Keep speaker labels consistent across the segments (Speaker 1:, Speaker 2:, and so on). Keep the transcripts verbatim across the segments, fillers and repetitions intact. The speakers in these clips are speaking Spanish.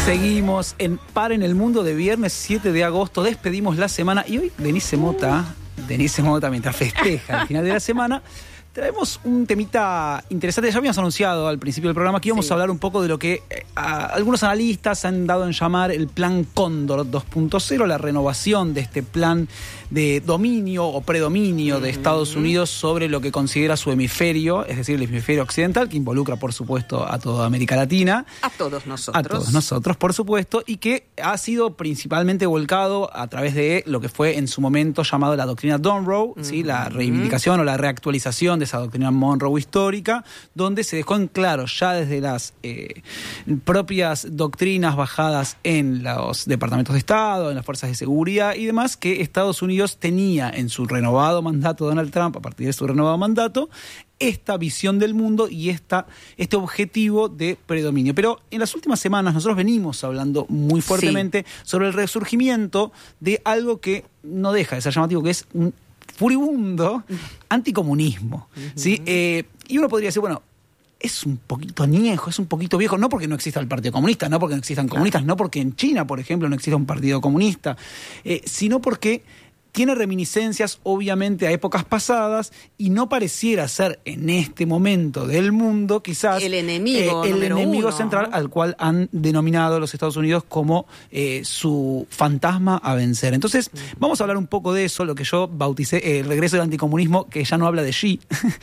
Speaker 1: Seguimos en Par en el Mundo de viernes siete de agosto. Despedimos la semana y hoy Denise Mota, Denise Mota mientras festeja el final de la semana, traemos un temita interesante. Ya habíamos anunciado al principio del programa que íbamos sí. a hablar un poco de lo que eh, a, algunos analistas han dado en llamar el Plan Cóndor dos punto cero, la renovación de este plan de dominio o predominio de Estados Unidos sobre lo que considera su hemisferio, es decir, el hemisferio occidental, que involucra, por supuesto, a toda América Latina.
Speaker 2: A todos nosotros.
Speaker 1: A todos nosotros, por supuesto, y que ha sido principalmente volcado a través de lo que fue en su momento llamado la doctrina Monroe, uh-huh. ¿sí? La reivindicación o la reactualización de esa doctrina Monroe histórica, donde se dejó en claro ya desde las eh, propias doctrinas bajadas en los departamentos de Estado, en las fuerzas de seguridad y demás, que Estados Unidos tenía en su renovado mandato Donald Trump, a partir de su renovado mandato, esta visión del mundo y esta, este objetivo de predominio. Pero en las últimas semanas nosotros venimos hablando muy fuertemente sí. sobre el resurgimiento de algo que no deja de ser llamativo, que es un furibundo anticomunismo. Uh-huh. ¿Sí? Eh, y uno podría decir, bueno, es un poquito añejo, es un poquito viejo, no porque no exista el Partido Comunista, no porque no existan comunistas, no porque en China, por ejemplo, no exista un partido comunista, eh, sino porque tiene reminiscencias, obviamente, a épocas pasadas y no pareciera ser, en este momento del mundo, quizás
Speaker 2: el enemigo,
Speaker 1: eh, el enemigo
Speaker 2: uno.
Speaker 1: central al cual han denominado los Estados Unidos como eh, su fantasma a vencer. Entonces, uh-huh. vamos a hablar un poco de eso, lo que yo bauticé eh, el regreso del anticomunismo, que ya no habla de Xi,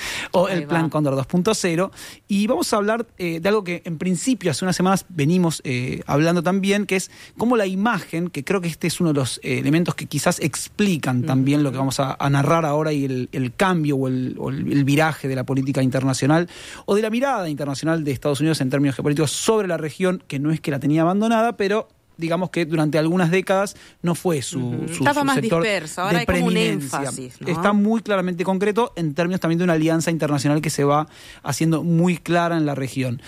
Speaker 1: o Ahí el va. Plan Cóndor dos punto cero, y vamos a hablar eh, de algo que en principio hace unas semanas venimos eh, hablando también, que es cómo la imagen, que creo que este es uno de los eh, elementos que quizás explica también lo que vamos a, a narrar ahora y el, el cambio o, el, o el, el viraje de la política internacional o de la mirada internacional de Estados Unidos en términos geopolíticos sobre la región, que no es que la tenía abandonada, pero digamos que durante algunas décadas no fue su, uh-huh. su,
Speaker 2: Estaba
Speaker 1: su
Speaker 2: más
Speaker 1: sector
Speaker 2: disperso, ahora
Speaker 1: de
Speaker 2: hay como un
Speaker 1: preeminencia.
Speaker 2: énfasis, ¿no?
Speaker 1: Está muy claramente concreto en términos también de una alianza internacional que se va haciendo muy clara en la región.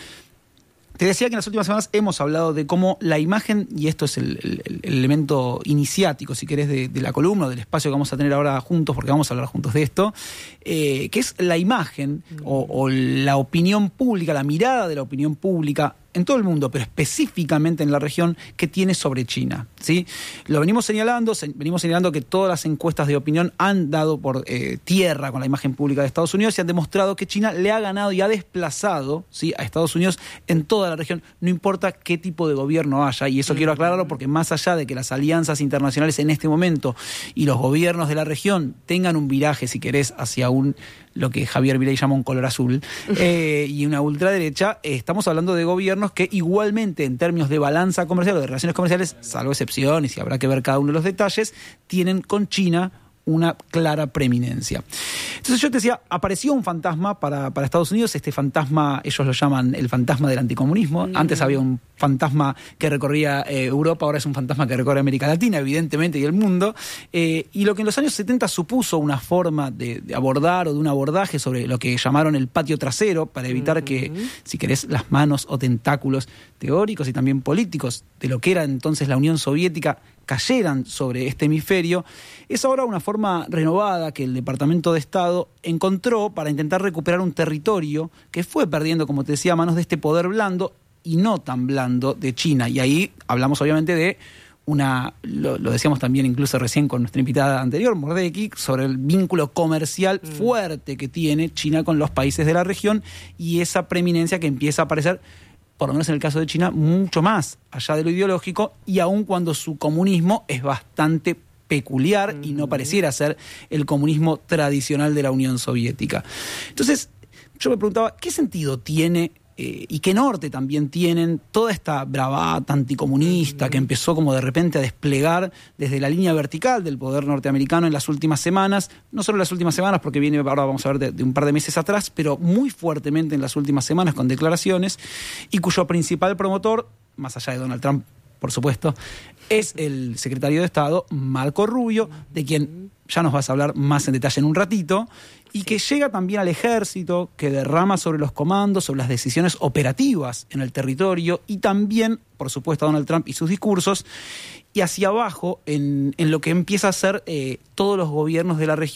Speaker 1: Te decía que en las últimas semanas hemos hablado de cómo la imagen, y esto es el, el, el elemento iniciático, si querés, de, de la columna o del espacio que vamos a tener ahora juntos, porque vamos a hablar juntos de esto, eh, que es la imagen o, o la opinión pública, la mirada de la opinión pública en todo el mundo, pero específicamente en la región, que tiene sobre China, ¿sí? Lo venimos señalando, se, venimos señalando que todas las encuestas de opinión han dado por eh, tierra con la imagen pública de Estados Unidos y han demostrado que China le ha ganado y ha desplazado, ¿sí?, a Estados Unidos en toda la región, no importa qué tipo de gobierno haya, y eso quiero aclararlo porque más allá de que las alianzas internacionales en este momento y los gobiernos de la región tengan un viraje, si querés, hacia un lo que Javier Milei llama un color azul, eh, y una ultraderecha, eh, estamos hablando de gobiernos que igualmente en términos de balanza comercial o de relaciones comerciales, salvo excepciones y habrá que ver cada uno de los detalles, tienen con China una clara preeminencia. Entonces yo te decía, apareció un fantasma para, para Estados Unidos, este fantasma, ellos lo llaman el fantasma del anticomunismo. Mm. Antes había un fantasma que recorría eh, Europa, ahora es un fantasma que recorre América Latina, evidentemente, y el mundo. Eh, y lo que en los años setenta supuso una forma de, de abordar o de un abordaje sobre lo que llamaron el patio trasero, para evitar mm-hmm. que, si querés, las manos o tentáculos teóricos y también políticos de lo que era entonces la Unión Soviética cayeran sobre este hemisferio, es ahora una forma renovada que el Departamento de Estado encontró para intentar recuperar un territorio que fue perdiendo, como te decía, a manos de este poder blando y no tan blando de China. Y ahí hablamos obviamente de una, lo, lo decíamos también incluso recién con nuestra invitada anterior, Mordecki, sobre el vínculo comercial mm. fuerte que tiene China con los países de la región y esa preeminencia que empieza a aparecer, por lo menos en el caso de China, mucho más allá de lo ideológico, y aun cuando su comunismo es bastante peculiar uh-huh. y no pareciera ser el comunismo tradicional de la Unión Soviética. Entonces, yo me preguntaba, ¿qué sentido tiene eh, y qué norte también tienen toda esta bravata anticomunista uh-huh. que empezó como de repente a desplegar desde la línea vertical del poder norteamericano en las últimas semanas, no solo en las últimas semanas, porque viene ahora vamos a ver de, de un par de meses atrás, pero muy fuertemente en las últimas semanas con declaraciones, y cuyo principal promotor, más allá de Donald Trump, por supuesto, es el secretario de Estado, Marco Rubio, de quien ya nos vas a hablar más en detalle en un ratito, y sí. que llega también al ejército, que derrama sobre los comandos, sobre las decisiones operativas en el territorio, y también, por supuesto, a Donald Trump y sus discursos, y hacia abajo en, en lo que empieza a ser eh, todos los gobiernos de la región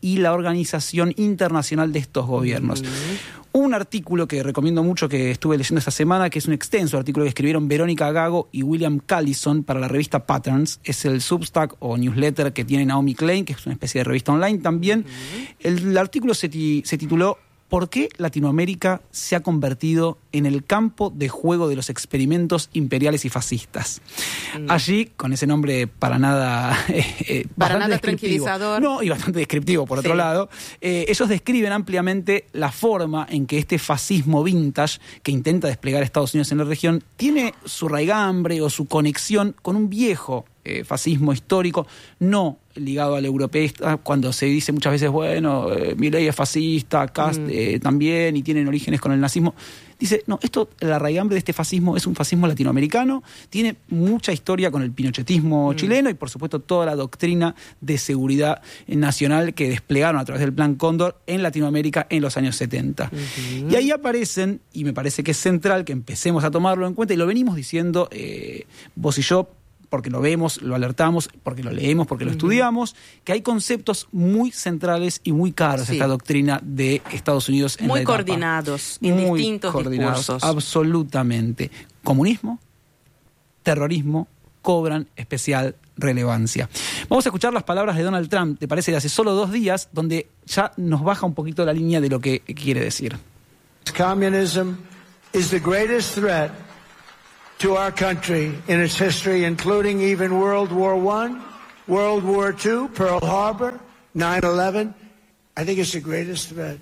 Speaker 1: y la organización internacional de estos gobiernos. Uh-huh. Un artículo que recomiendo mucho que estuve leyendo esta semana, que es un extenso artículo que escribieron Verónica Gago y William Callison para la revista Patterns. Es el Substack o newsletter que tiene Naomi Klein, que es una especie de revista online también. Uh-huh. El, el artículo se, ti, se tituló ¿Por qué Latinoamérica se ha convertido en el campo de juego de los experimentos imperiales y fascistas? Mm. Allí, con ese nombre para nada... Eh,
Speaker 2: para nada tranquilizador.
Speaker 1: No, y bastante descriptivo, por sí. otro lado. Eh, ellos describen ampliamente la forma en que este fascismo vintage, que intenta desplegar a Estados Unidos en la región, tiene su raigambre o su conexión con un viejo eh, fascismo histórico, no ligado al europeísta, cuando se dice muchas veces, bueno, eh, Milei es fascista, Kast mm. eh, también, y tienen orígenes con el nazismo. Dice, no, esto, la raigambre de este fascismo es un fascismo latinoamericano, tiene mucha historia con el pinochetismo mm. chileno y, por supuesto, toda la doctrina de seguridad nacional que desplegaron a través del Plan Cóndor en Latinoamérica en los años setenta. Mm-hmm. Y ahí aparecen, y me parece que es central que empecemos a tomarlo en cuenta, y lo venimos diciendo eh, vos y yo, porque lo vemos, lo alertamos, porque lo leemos, porque lo uh-huh. estudiamos, que hay conceptos muy centrales y muy caros sí. esta doctrina de Estados Unidos en
Speaker 2: muy
Speaker 1: la
Speaker 2: coordinados en
Speaker 1: muy
Speaker 2: distintos
Speaker 1: coordinados,
Speaker 2: discursos.
Speaker 1: Absolutamente. Comunismo, terrorismo cobran especial relevancia. Vamos a escuchar las palabras de Donald Trump, te parece, de hace solo dos días, donde ya nos baja un poquito la línea de lo que quiere decir.
Speaker 3: Communism is the greatest threat to our country in its history, including even World War One, World War Two, Pearl Harbor, nine eleven. I think it's the greatest threat.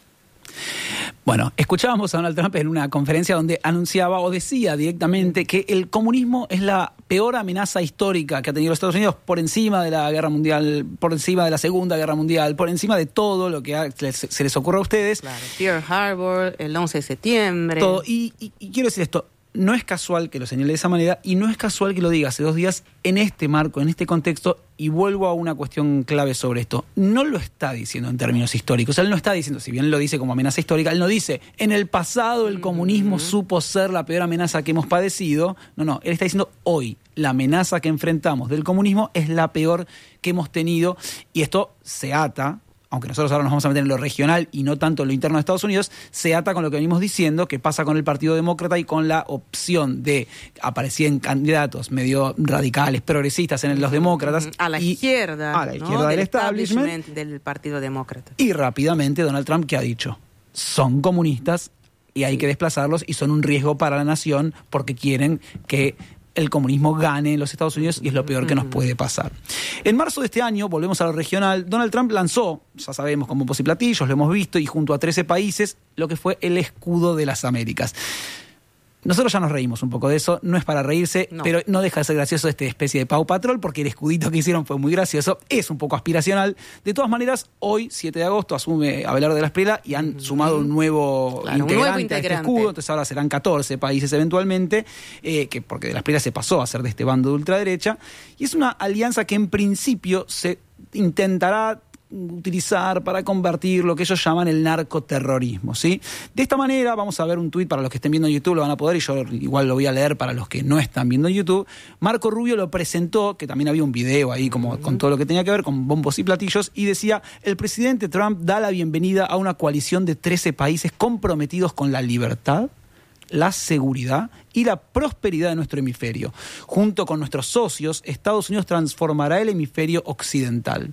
Speaker 1: Bueno, escuchábamos a Donald Trump en una conferencia donde anunciaba o decía directamente que el comunismo es la peor amenaza histórica que ha tenido los Estados Unidos por encima de la Guerra Mundial, por encima de la Segunda Guerra Mundial, por encima de todo lo que ha, se, se les ocurra a ustedes.
Speaker 2: Claro, Pearl Harbor, el once de septiembre.
Speaker 1: Todo. Y, y, y quiero decir esto. No es casual que lo señale de esa manera y no es casual que lo diga hace dos días en este marco, en este contexto, y vuelvo a una cuestión clave sobre esto. No lo está diciendo en términos históricos. Él no está diciendo, si bien lo dice como amenaza histórica, él no dice, en el pasado el comunismo mm-hmm. supo ser la peor amenaza que hemos padecido. No, no, él está diciendo hoy la amenaza que enfrentamos del comunismo es la peor que hemos tenido, y esto se ata, aunque nosotros ahora nos vamos a meter en lo regional y no tanto en lo interno de Estados Unidos, se ata con lo que venimos diciendo, que pasa con el Partido Demócrata y con la opción de aparecían candidatos medio radicales, progresistas en los demócratas.
Speaker 2: A la
Speaker 1: y,
Speaker 2: izquierda.
Speaker 1: A la izquierda
Speaker 2: ¿no?
Speaker 1: del,
Speaker 2: del
Speaker 1: establishment,
Speaker 2: establishment del Partido Demócrata.
Speaker 1: Y rápidamente Donald Trump, ¿qué ha dicho? Son comunistas y hay sí. que desplazarlos y son un riesgo para la nación porque quieren que el comunismo gane en los Estados Unidos y es lo peor que nos puede pasar. En marzo de este año, volvemos a lo regional, Donald Trump lanzó, ya sabemos, con bombos y platillos, lo hemos visto, y junto a trece países, lo que fue el escudo de las Américas. Nosotros ya nos reímos un poco de eso, no es para reírse, no. pero no deja de ser gracioso esta especie de Paw Patrol, porque el escudito que hicieron fue muy gracioso, es un poco aspiracional. De todas maneras, hoy, siete de agosto, asume Abelardo de la Espriella y han uh-huh. sumado un nuevo,
Speaker 2: claro,
Speaker 1: integrante
Speaker 2: un nuevo integrante
Speaker 1: a este escudo, entonces ahora serán catorce países eventualmente, eh, que porque de la Espriella se pasó a ser de este bando de ultraderecha, y es una alianza que en principio se intentará utilizar para convertir lo que ellos llaman el narcoterrorismo, ¿sí? De esta manera, vamos a ver un tuit, para los que estén viendo en YouTube lo van a poder, y yo igual lo voy a leer para los que no están viendo en YouTube. Marco Rubio lo presentó, que también había un video ahí como uh-huh. con todo lo que tenía que ver, con bombos y platillos, y decía, el presidente Trump da la bienvenida a una coalición de trece países comprometidos con la libertad, la seguridad y la prosperidad de nuestro hemisferio. Junto con nuestros socios, Estados Unidos transformará el hemisferio occidental.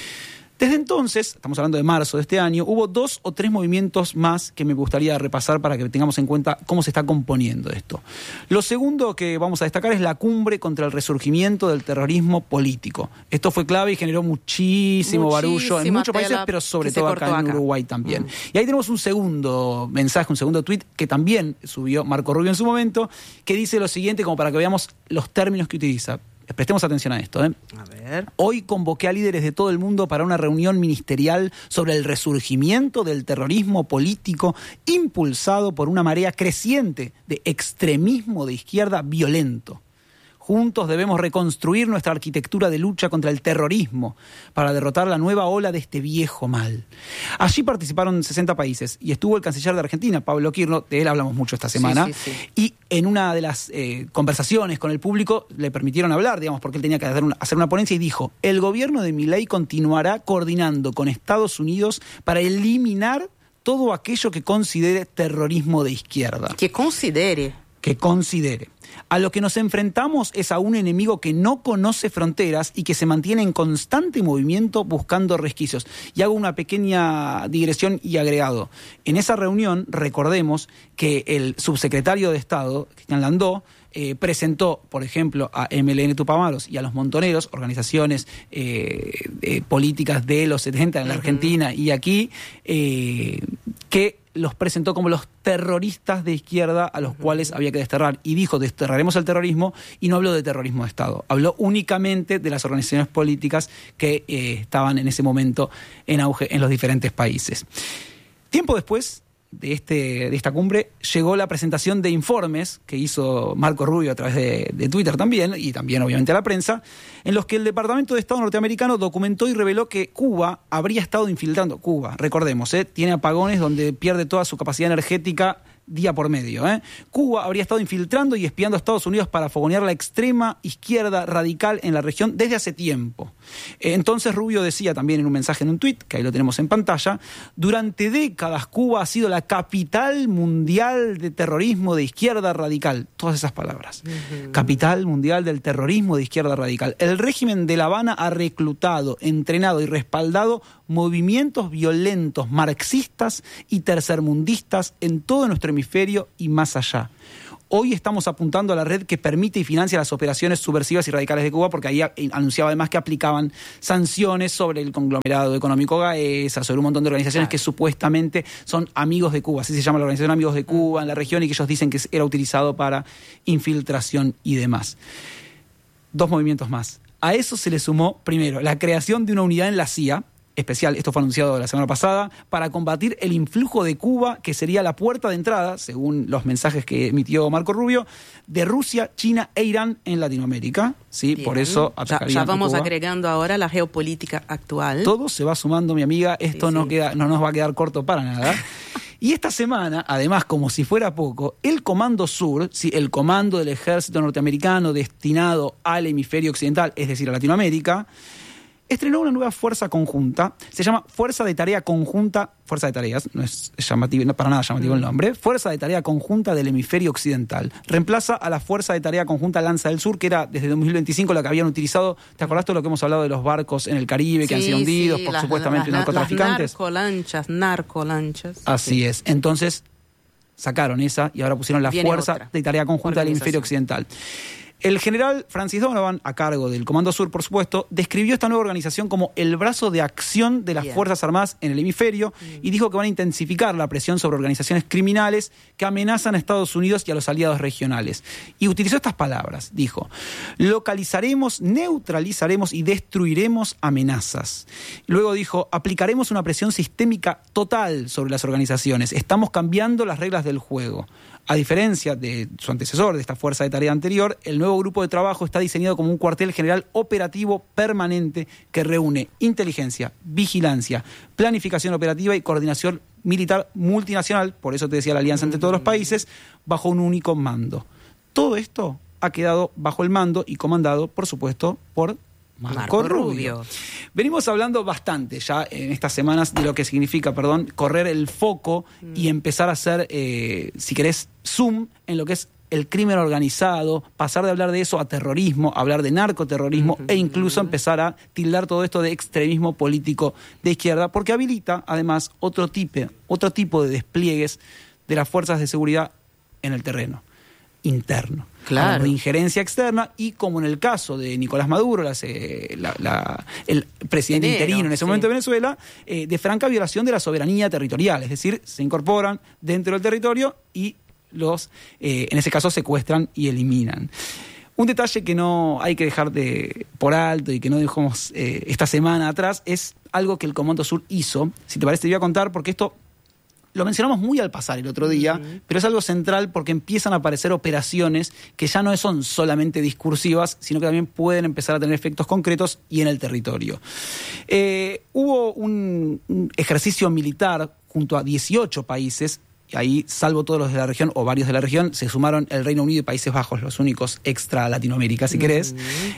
Speaker 1: Desde entonces, estamos hablando de marzo de este año, hubo dos o tres movimientos más que me gustaría repasar para que tengamos en cuenta cómo se está componiendo esto. Lo segundo que vamos a destacar es la cumbre contra el resurgimiento del terrorismo político. Esto fue clave y generó muchísimo Muchísima barullo en muchos países, pero sobre todo acá en acá. Uruguay también. Mm. Y ahí tenemos un segundo mensaje, un segundo tuit que también subió Marco Rubio en su momento, que dice lo siguiente, como para que veamos los términos que utiliza. Prestemos atención a esto, ¿eh?
Speaker 2: A ver.
Speaker 1: Hoy convoqué a líderes de todo el mundo para una reunión ministerial sobre el resurgimiento del terrorismo político impulsado por una marea creciente de extremismo de izquierda violento. Juntos debemos reconstruir nuestra arquitectura de lucha contra el terrorismo para derrotar la nueva ola de este viejo mal. Allí participaron sesenta países y estuvo el canciller de Argentina, Pablo Quirno, de él hablamos mucho esta semana,
Speaker 2: Sí, sí, sí.
Speaker 1: y en una de las eh, conversaciones con el público le permitieron hablar, digamos, porque él tenía que hacer una, hacer una ponencia y dijo: el gobierno de Milei continuará coordinando con Estados Unidos para eliminar todo aquello que considere terrorismo de izquierda.
Speaker 2: Que considere.
Speaker 1: Que considere. A lo que nos enfrentamos es a un enemigo que no conoce fronteras y que se mantiene en constante movimiento buscando resquicios. Y hago una pequeña digresión y agregado. En esa reunión, recordemos que el subsecretario de Estado, Cristian Landó, eh, presentó, por ejemplo, a M L N Tupamaros y a los Montoneros, organizaciones eh, eh, políticas de los setenta en la Argentina y aquí, eh, que los presentó como los terroristas de izquierda a los uh-huh. cuales había que desterrar. Y dijo: desterraremos el terrorismo, y no habló de terrorismo de Estado. Habló únicamente de las organizaciones políticas que eh, estaban en ese momento en auge en los diferentes países. Tiempo después de, este, de esta cumbre llegó la presentación de informes que hizo Marco Rubio a través de, de Twitter también, y también obviamente a la prensa, en los que el Departamento de Estado norteamericano documentó y reveló que Cuba habría estado infiltrando. Cuba, recordemos, ¿eh? tiene apagones donde pierde toda su capacidad energética día por medio. ¿eh? Cuba habría estado infiltrando y espiando a Estados Unidos para fogonear la extrema izquierda radical en la región desde hace tiempo. Eh, entonces Rubio decía también en un mensaje, en un tuit, que ahí lo tenemos en pantalla: durante décadas Cuba ha sido la capital mundial de terrorismo de izquierda radical. Todas esas palabras. Uh-huh. Capital mundial del terrorismo de izquierda radical. El régimen de La Habana ha reclutado, entrenado y respaldado movimientos violentos marxistas y tercermundistas en todo nuestro hemisferio y más allá. Hoy estamos apuntando a la red que permite y financia las operaciones subversivas y radicales de Cuba, porque ahí anunciaba además que aplicaban sanciones sobre el conglomerado económico Gaesa, sobre un montón de organizaciones claro. que supuestamente son amigos de Cuba, así se llama la organización Amigos de Cuba en la región, y que ellos dicen que era utilizado para infiltración y demás. Dos movimientos más. A eso se le sumó, primero, la creación de una unidad en la C I A, especial, esto fue anunciado la semana pasada, para combatir el influjo de Cuba, que sería la puerta de entrada, según los mensajes que emitió Marco Rubio, de Rusia, China e Irán en Latinoamérica. ¿Sí? Por eso
Speaker 2: ya, ya vamos Cuba. agregando ahora la geopolítica actual.
Speaker 1: Todo se va sumando, mi amiga, esto sí, no, sí. Queda, no nos va a quedar corto para nada. Y esta semana, además, como si fuera poco, el Comando Sur, ¿sí? el comando del ejército norteamericano destinado al hemisferio occidental, es decir, a Latinoamérica, estrenó una nueva fuerza conjunta. Se llama Fuerza de Tarea Conjunta, Fuerza de Tareas, no es llamativo, no para nada llamativo mm. el nombre, Fuerza de Tarea Conjunta del Hemisferio Occidental. Reemplaza a la Fuerza de Tarea Conjunta Lanza del Sur, que era desde dos mil veinticinco la que habían utilizado. ¿Te acordás todo lo que hemos hablado de los barcos en el Caribe que sí, han sido hundidos sí, por las, supuestamente las, narcotraficantes?
Speaker 2: Las narcolanchas, narcolanchas.
Speaker 1: Así sí. es. Entonces sacaron esa y ahora pusieron la Viene Fuerza otra. de Tarea Conjunta del Hemisferio Occidental. El general Francis Donovan, a cargo del Comando Sur, por supuesto, describió esta nueva organización como el brazo de acción de las yeah. Fuerzas Armadas en el hemisferio mm. y dijo que van a intensificar la presión sobre organizaciones criminales que amenazan a Estados Unidos y a los aliados regionales. Y utilizó estas palabras, dijo: localizaremos, neutralizaremos y destruiremos amenazas. Luego dijo: aplicaremos una presión sistémica total sobre las organizaciones. Estamos cambiando las reglas del juego. A diferencia de su antecesor, de esta fuerza de tarea anterior, el nuevo grupo de trabajo está diseñado como un cuartel general operativo permanente que reúne inteligencia, vigilancia, planificación operativa y coordinación militar multinacional, por eso te decía la alianza entre todos los países, bajo un único mando. Todo esto ha quedado bajo el mando y comandado, por supuesto, por Marco, Marco Rubio. Rubio. Venimos hablando bastante ya en estas semanas de lo que significa, perdón, correr el foco mm. y empezar a hacer, eh, si querés, zoom en lo que es el crimen organizado, pasar de hablar de eso a terrorismo, hablar de narcoterrorismo mm-hmm. e incluso empezar a tildar todo esto de extremismo político de izquierda, porque habilita además otro tipo, otro tipo de despliegues de las fuerzas de seguridad en el terreno interno.
Speaker 2: Claro.
Speaker 1: De injerencia externa, y como en el caso de Nicolás Maduro, la, la, la, el presidente Enero, interino en ese sí. momento de Venezuela, eh, de franca violación de la soberanía territorial, es decir, se incorporan dentro del territorio y los, eh, en ese caso, secuestran y eliminan. Un detalle que no hay que dejar de por alto y que no dejamos eh, esta semana atrás es algo que el Comando Sur hizo. Si te parece, te voy a contar, porque esto lo mencionamos muy al pasar el otro día, uh-huh. pero es algo central porque empiezan a aparecer operaciones que ya no son solamente discursivas, sino que también pueden empezar a tener efectos concretos y en el territorio. Eh, hubo un, un ejercicio militar junto a dieciocho países, y ahí, salvo todos los de la región, o varios de la región, se sumaron el Reino Unido y Países Bajos, los únicos extra Latinoamérica, si uh-huh. querés,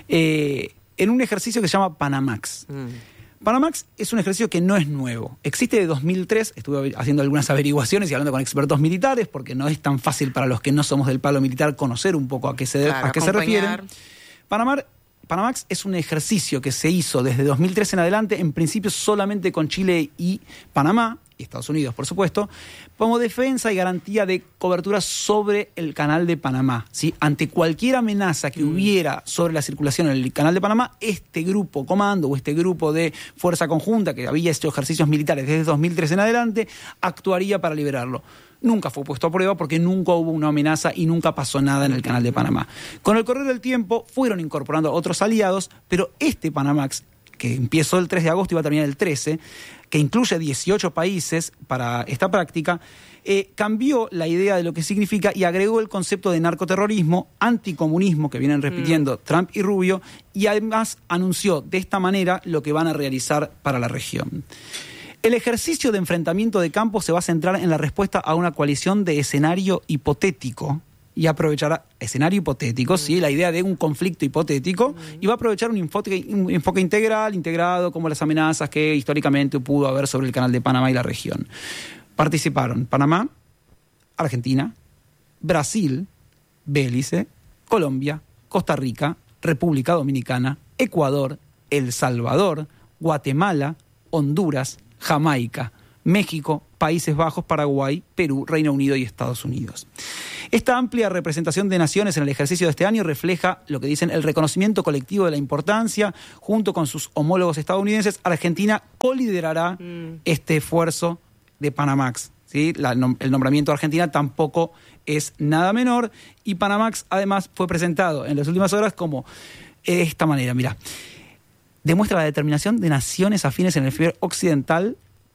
Speaker 1: eh, en un ejercicio que se llama Panamax. Uh-huh. Panamax es un ejercicio que no es nuevo. Existe de dos mil tres, estuve haciendo algunas averiguaciones y hablando con expertos militares, porque no es tan fácil para los que no somos del palo militar conocer un poco a qué se,
Speaker 2: claro,
Speaker 1: a qué se refieren. Panamá, Panamax es un ejercicio que se hizo desde dos mil tres en adelante, en principio solamente con Chile y Panamá, y Estados Unidos, por supuesto, como defensa y garantía de cobertura sobre el canal de Panamá, ¿sí? Ante cualquier amenaza que mm. hubiera sobre la circulación en el canal de Panamá, este grupo comando o este grupo de fuerza conjunta que había hecho ejercicios militares desde dos mil tres en adelante, actuaría para liberarlo. Nunca fue puesto a prueba porque nunca hubo una amenaza y nunca pasó nada en el canal de Panamá. Con el correr del tiempo fueron incorporando a otros aliados, pero este Panamax, que empezó el tres de agosto y va a terminar el trece, que incluye dieciocho países para esta práctica, eh, cambió la idea de lo que significa y agregó el concepto de narcoterrorismo, anticomunismo que vienen repitiendo mm. Trump y Rubio, y además anunció de esta manera lo que van a realizar para la región. El ejercicio de enfrentamiento de campo se va a centrar en la respuesta a una coalición de escenario hipotético, y aprovechará escenario hipotético, mm. ¿sí? La idea de un conflicto hipotético, mm. y va a aprovechar un enfoque, un enfoque integral, integrado, como las amenazas que históricamente pudo haber sobre el canal de Panamá y la región. Participaron Panamá, Argentina, Brasil, Belice, Colombia, Costa Rica, República Dominicana, Ecuador, El Salvador, Guatemala, Honduras, Jamaica, México, Países Bajos, Paraguay, Perú, Reino Unido y Estados Unidos. Esta amplia representación de naciones en el ejercicio de este año refleja lo que dicen el reconocimiento colectivo de la importancia. Junto con sus homólogos estadounidenses, Argentina coliderará mm. este esfuerzo de Panamax, ¿sí? La, el nombramiento de Argentina tampoco es nada menor, y Panamax además fue presentado en las últimas horas como de esta manera, mirá. Demuestra la determinación de naciones afines en el hemisferio occidental